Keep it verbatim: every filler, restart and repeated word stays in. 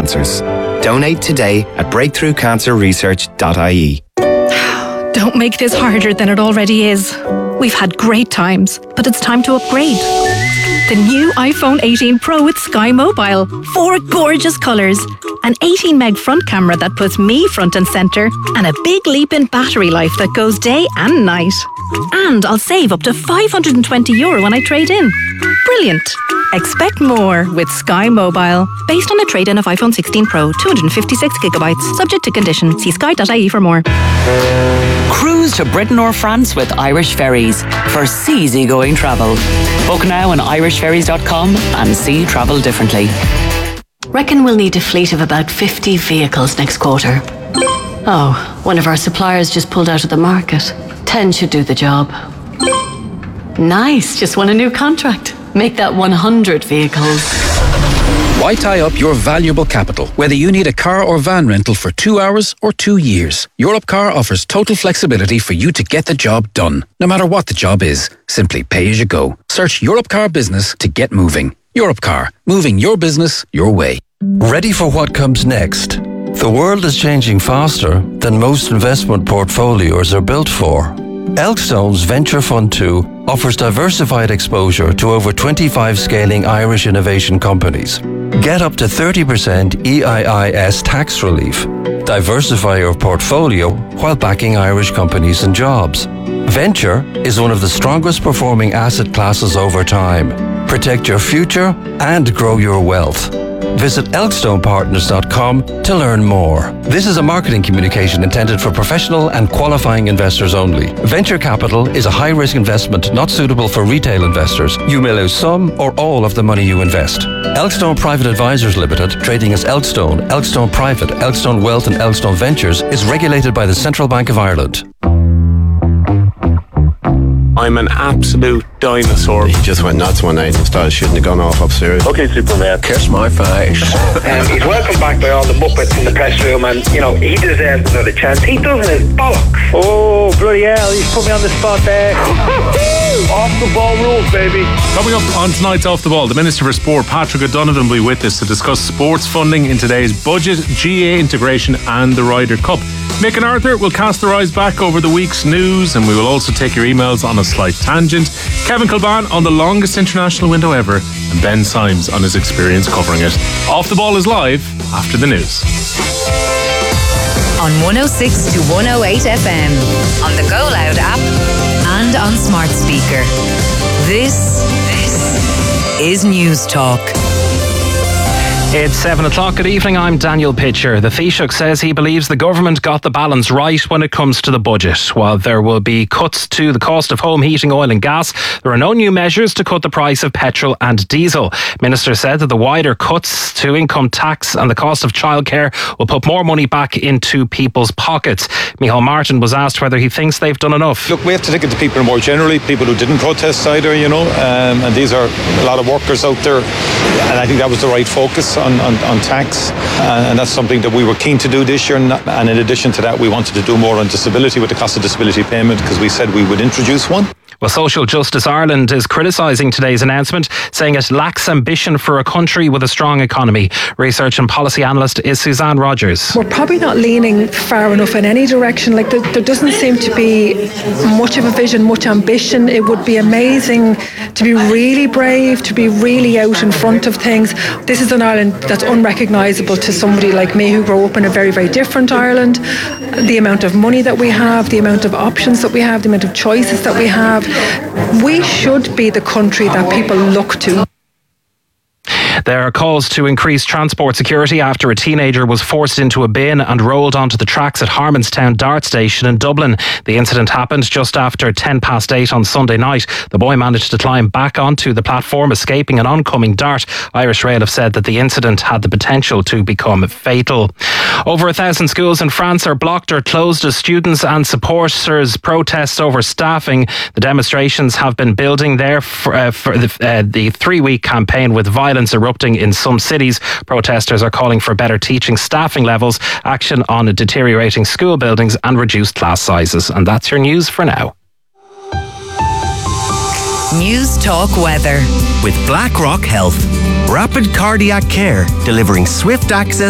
cancers. Donate today at breakthrough cancer research dot I E. Don't make this harder than it already is. We've had great times, but it's time to upgrade. The new iPhone eighteen Pro with Sky Mobile. Four gorgeous colours. An eighteen meg front camera that puts me front and centre. And a big leap in battery life that goes day and night. And I'll save up to five hundred twenty euro when I trade in. Brilliant. Expect more with Sky Mobile. Based on a trade-in of iPhone sixteen Pro, two hundred fifty-six gigabytes. Subject to condition. See sky dot I E for more. Cruise to Britain or France with Irish Ferries for seasygoing travel. Book now on irish ferries dot com and see travel differently. Reckon we'll need a fleet of about fifty vehicles next quarter. Oh, one of our suppliers just pulled out of the market. ten should do the job. Nice, just won a new contract. Make that one hundred vehicles. Why tie up your valuable capital, whether you need a car or van rental for two hours or two years? Europcar offers total flexibility for you to get the job done. No matter what the job is, simply pay as you go. Search Europcar Business to get moving. Europcar, moving your business your way. Ready for what comes next? The world is changing faster than most investment portfolios are built for. Elkstone's Venture Fund two offers diversified exposure to over twenty-five scaling Irish innovation companies. Get up to thirty percent E I I S tax relief. Diversify your portfolio while backing Irish companies and jobs. Venture is one of the strongest performing asset classes over time. Protect your future and grow your wealth. Visit elkstone partners dot com to learn more. This is a marketing communication intended for professional and qualifying investors only. Venture capital is a high-risk investment not suitable for retail investors. You may lose some or all of the money you invest. Elkstone Private Advisors Limited, trading as Elkstone, Elkstone Private, Elkstone Wealth and Elkstone Ventures, is regulated by the Central Bank of Ireland. I'm an absolute dinosaur. He just went nuts one night and started shooting the gun off upstairs. Okay, Superman. Kiss my face. um, he's welcomed back by all the Muppets in the press room, and, you know, he deserves another chance. He doesn't his bollocks. Oh, bloody hell, he's put me on the spot there. Off the ball rules, baby. Coming up on tonight's Off the Ball, the Minister for Sport, Patrick O'Donovan, will be with us to discuss sports funding in today's budget, G A A integration and the Ryder Cup. Mick and Arthur will cast their eyes back over the week's news, and we will also take your emails on a slight tangent. Kevin Kilban on the longest international window ever, and Ben Symes on his experience covering it. Off the Ball is live after the news. On one oh six to one oh eight F M, on the Go Loud app, and on smart speaker. This, this is News Talk. It's seven o'clock. Good evening, I'm Daniel Pitcher. The Taoiseach says he believes the government got the balance right when it comes to the budget. While there will be cuts to the cost of home heating, oil and gas, there are no new measures to cut the price of petrol and diesel. Minister said that the wider cuts to income tax and the cost of childcare will put more money back into people's pockets. Micheál Martin was asked whether he thinks they've done enough. Look, we have to think of the people more generally, people who didn't protest either, you know, um, and these are a lot of workers out there, and I think that was the right focus On, on, on tax, uh, and that's something that we were keen to do this year, and, and in addition to that we wanted to do more on disability with the cost of disability payment, because we said we would introduce one. Well, Social Justice Ireland is criticising today's announcement, saying it lacks ambition for a country with a strong economy. Research and policy analyst is Suzanne Rogers. We're probably not leaning far enough in any direction. Like there, there doesn't seem to be much of a vision, much ambition. It would be amazing to be really brave, to be really out in front of things. This is an Ireland that's unrecognisable to somebody like me who grew up in a very, very different Ireland. The amount of money that we have, the amount of options that we have, the amount of choices that we have. We should be the country that people look to. There are calls to increase transport security after a teenager was forced into a bin and rolled onto the tracks at Harmonstown Dart Station in Dublin. The incident happened just after ten past eight on Sunday night. The boy managed to climb back onto the platform, escaping an oncoming dart. Irish Rail have said that the incident had the potential to become fatal. Over a thousand schools in France are blocked or closed as students and supporters protest over staffing. The demonstrations have been building there for, uh, for the, uh, the three-week campaign, with violence erupting in some cities. Protesters are calling for better teaching staffing levels, action on deteriorating school buildings and reduced class sizes. And that's your news for now. News Talk weather. With BlackRock Health. Rapid cardiac care, delivering swift access